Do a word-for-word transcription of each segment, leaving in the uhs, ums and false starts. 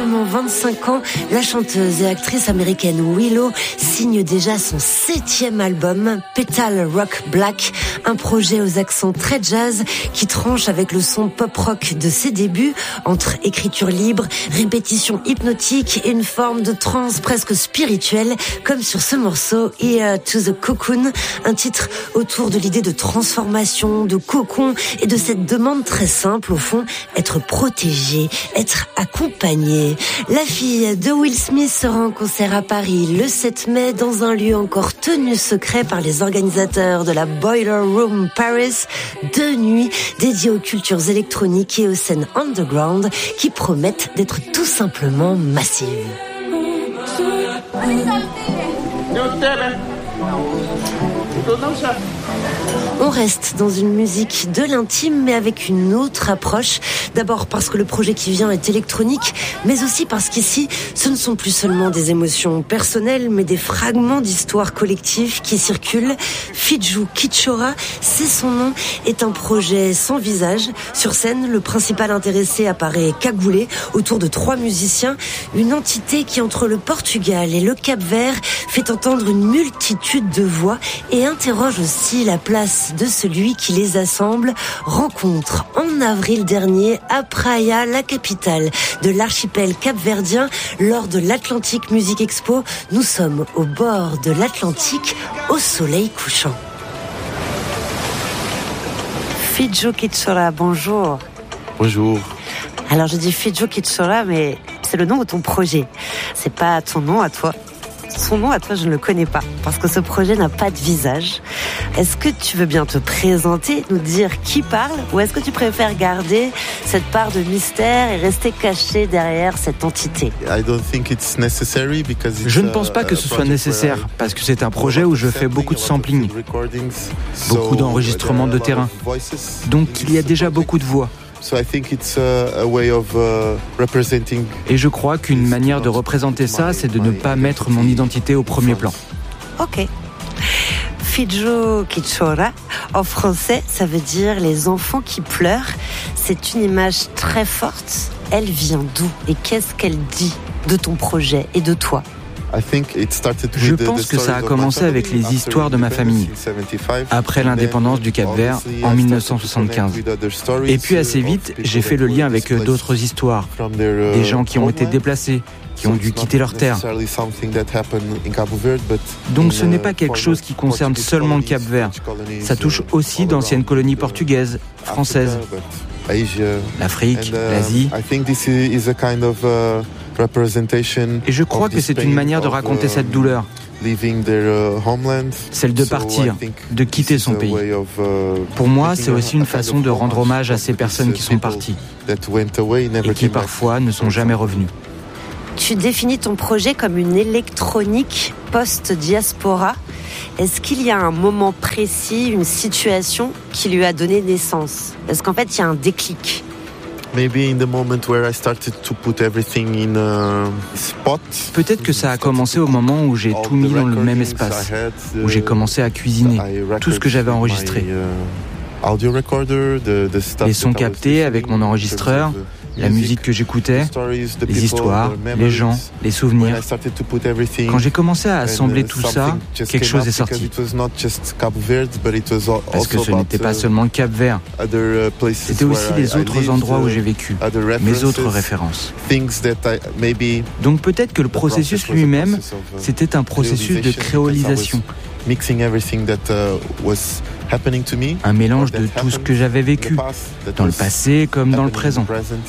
seulement vingt-cinq ans, la chanteuse et actrice américaine Willow signe déjà son septième album, Petal Rock Black, un projet aux accents très jazz qui tranche avec le son pop-rock de ses débuts, entre écriture libre, répétition hypnotique et une forme de trance presque spirituelle, comme sur ce morceau Here to the Cocoon, un titre autour de l'idée de transformation, de cocon et de cette demande très simple au fond, être protégé, être accompagné. La fille de Will Smith sera en concert à Paris le sept mai dans un lieu encore tenu secret par les organisateurs de la Boiler Room Paris, deux nuits dédiées aux cultures électroniques et aux scènes underground qui promettent d'être tout simplement massives. On reste dans une musique de l'intime, mais avec une autre approche. D'abord parce que le projet qui vient est électronique, mais aussi parce qu'ici, ce ne sont plus seulement des émotions personnelles, mais des fragments d'histoires collectives qui circulent. Fiju Kitchora, c'est son nom, est un projet sans visage. Sur scène, le principal intéressé apparaît cagoulé autour de trois musiciens, une entité qui, entre le Portugal et le Cap-Vert, fait entendre une multitude de voix et interroge aussi la place de celui qui les assemble. Rencontre en avril dernier à Praia, la capitale de l'archipel capverdien, lors de l'Atlantic Music Expo. Nous sommes au bord de l'Atlantique, au soleil couchant. Fiju Kitchora, bonjour. Bonjour. Alors je dis Fiju Kitchora, mais c'est le nom de ton projet. C'est pas ton nom à toi. Son nom à toi, je ne le connais pas, parce que ce projet n'a pas de visage. Est-ce que tu veux bien te présenter, nous dire qui parle, ou est-ce que tu préfères garder cette part de mystère et rester caché derrière cette entité ? Je ne pense pas que ce soit nécessaire, parce que c'est un projet où je fais beaucoup de sampling, beaucoup d'enregistrements de terrain. Donc il y a déjà beaucoup de voix. Et je crois qu'une manière de représenter ça, c'est de ne pas mettre mon identité au premier plan. Ok. Fiju Kitchora, en français, ça veut dire les enfants qui pleurent. C'est une image très forte. Elle vient d'où et qu'est-ce qu'elle dit de ton projet et de toi ? Je pense que ça a commencé avec les histoires de ma famille, après l'indépendance du Cap-Vert en dix-neuf cent soixante-quinze. Et puis assez vite, j'ai fait le lien avec d'autres histoires, des gens qui ont été déplacés, qui ont dû quitter leur terre. Donc ce n'est pas quelque chose qui concerne seulement le Cap-Vert, ça touche aussi d'anciennes colonies portugaises, françaises, l'Afrique, l'Asie. Et je crois que c'est une manière de raconter cette douleur, celle de partir, de quitter son pays. Pour moi, c'est aussi une façon de rendre hommage à ces personnes qui sont parties et qui parfois ne sont jamais revenues. Tu définis ton projet comme une électronique post-diaspora. Est-ce qu'il y a un moment précis, une situation qui lui a donné naissance ? Est-ce qu'en fait, il y a un déclic ? Peut-être que ça a commencé au moment où j'ai tout mis dans le même espace, où j'ai commencé à cuisiner tout ce que j'avais enregistré. Les sons captés avec mon enregistreur, la musique que j'écoutais, les histoires, les gens, les souvenirs. Quand j'ai commencé à assembler tout ça, quelque chose est sorti. Parce que ce n'était pas seulement le Cap-Vert, c'était aussi les autres endroits où j'ai vécu, mes autres références. Donc peut-être que le processus lui-même, c'était un processus de créolisation. Un mélange de tout ce que j'avais vécu, dans le passé comme dans le présent.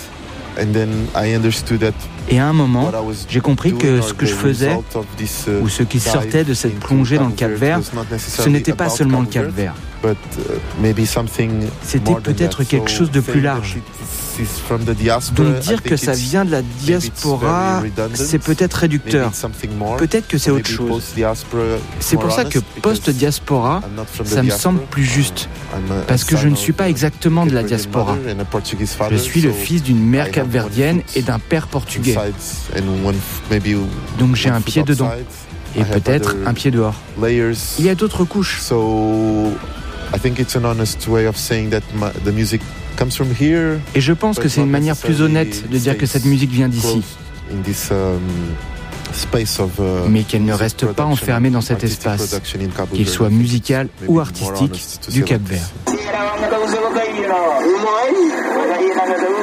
Et à un moment, j'ai compris que ce que je faisais, ou ce qui sortait de cette plongée dans le Cap-Vert, ce n'était pas seulement le Cap-Vert. C'était peut-être quelque chose de plus large. Donc dire que ça vient de la diaspora, c'est peut-être réducteur. Peut-être que c'est autre chose. C'est pour ça que post-diaspora, ça me semble plus juste. Parce que je ne suis pas exactement de la diaspora. Je suis le fils d'une mère capverdienne et d'un père portugais. Donc j'ai un pied dedans. Et peut-être un pied dehors. Il y a d'autres couches. Et je pense que c'est une manière plus honnête de dire que cette musique vient d'ici, mais qu'elle ne reste pas enfermée dans cet espace, qu'il soit musical ou artistique, du Cap-Vert.